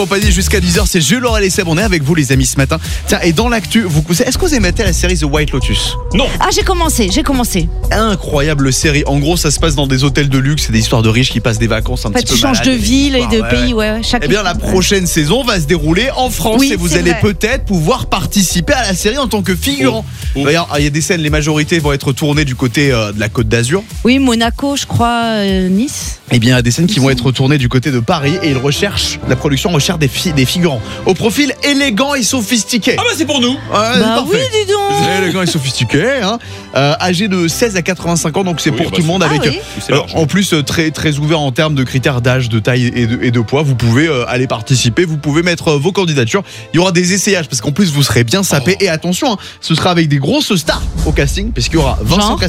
Compagnie jusqu'à 10h, c'est Jules, Laurel et Seb, on est avec vous les amis ce matin. Tiens, et dans l'actu, est-ce que vous aimez la série The White Lotus? Non. Ah, j'ai commencé. Incroyable série, en gros ça se passe dans des hôtels de luxe, c'est des histoires de riches qui passent des vacances un petit peu tu changes malades, de ville et de ouais. pays, ouais. Eh bien la prochaine saison va se dérouler en France Oui, et vous c'est allez vrai. peut-être pouvoir participer à la série en tant que figurant. D'ailleurs, il y a des scènes, les majorités vont être tournées du côté de la Côte d'Azur. Oui, Monaco, je crois, Nice. Eh bien, il y a des scènes qui vont être tournées du côté de Paris et la production recherche des figurants au profil élégant et sophistiqué. Ah bah c'est pour nous. Ouais, Bah parfait. oui, dis donc. Élégant et sophistiqué, hein. Âgé de 16 à 85 ans, donc c'est Oui, pour bah, tout le monde. ah Avec oui. C'est large. en plus très ouvert en termes de critères d'âge, de taille et de poids. Vous pouvez aller participer, vous pouvez mettre vos candidatures. Il y aura des essayages parce qu'en plus vous serez bien sapé. Et attention, hein, ce sera avec des grosses stars au casting, puisqu'il y aura Vincent Genre Cassel.